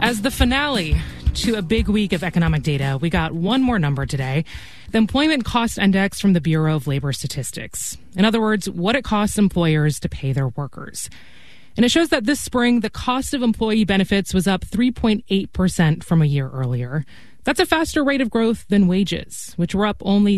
As the finale to a big week of economic data, we got one more number today, the Employment Cost Index from the Bureau of Labor Statistics. In other words, what it costs employers to pay their workers. And it shows that this spring, the cost of employee benefits was up 3.8% from a year earlier. That's a faster rate of growth than wages, which were up only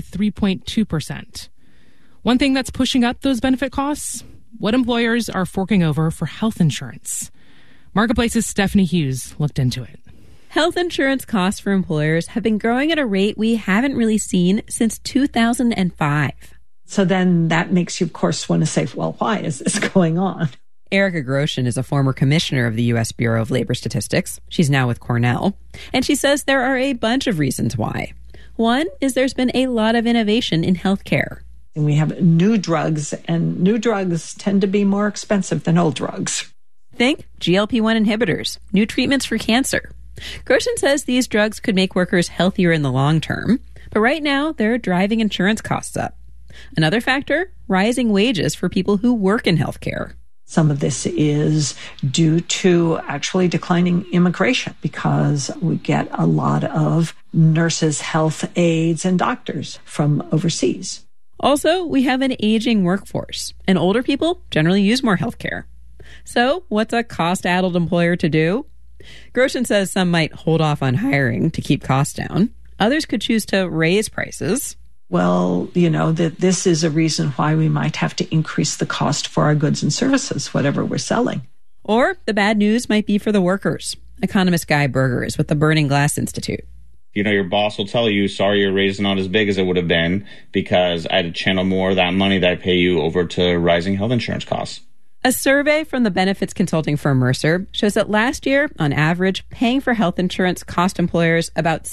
3.2%. One thing that's pushing up those benefit costs? What employers are forking over for health insurance. Marketplace's Stephanie Hughes looked into it. Health insurance costs for employers have been growing at a rate we haven't really seen since 2005. So then that makes you, of course, want to say, well, why is this going on? Erica Groshin is a former commissioner of the U.S. Bureau of Labor Statistics. She's now with Cornell. And she says there are a bunch of reasons why. One is there's been a lot of innovation in healthcare. And we have new drugs, and new drugs tend to be more expensive than old drugs. Think GLP-1 inhibitors, new treatments for cancer. Groshin says these drugs could make workers healthier in the long term, but right now they're driving insurance costs up. Another factor, rising wages for people who work in healthcare. Some of this is due to actually declining immigration because we get a lot of nurses, health aides, and doctors from overseas. Also, we have an aging workforce, and older people generally use more healthcare. So, what's a cost-addled employer to do? Groshin says some might hold off on hiring to keep costs down. Others could choose to raise prices. Well, that this is a reason why we might have to increase the cost for our goods and services, whatever we're selling. Or the bad news might be for the workers. Economist Guy Berger is with the Burning Glass Institute. Your boss will tell you, sorry, your raise is not as big as it would have been because I had to channel more of that money that I pay you over to rising health insurance costs. A survey from the benefits consulting firm Mercer shows that last year, on average, paying for health insurance cost employers about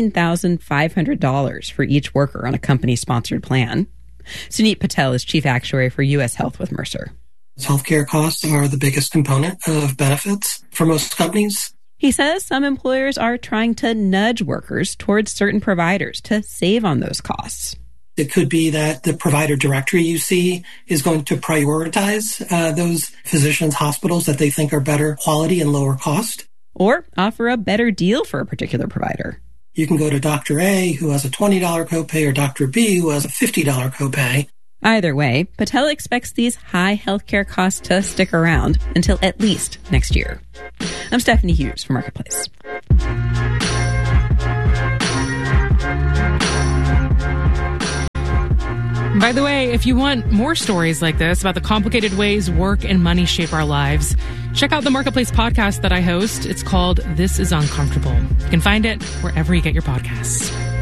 $17,500 for each worker on a company-sponsored plan. Suneet Patel is chief actuary for U.S. Health with Mercer. Healthcare costs are the biggest component of benefits for most companies. He says some employers are trying to nudge workers towards certain providers to save on those costs. It could be that the provider directory you see is going to prioritize those physicians, hospitals that they think are better quality and lower cost. Or offer a better deal for a particular provider. You can go to Dr. A, who has a $20 copay, or Dr. B, who has a $50 copay. Either way, Patel expects these high healthcare costs to stick around until at least next year. I'm Stephanie Hughes for Marketplace. By the way, if you want more stories like this about the complicated ways work and money shape our lives, check out the Marketplace podcast that I host. It's called This Is Uncomfortable. You can find it wherever you get your podcasts.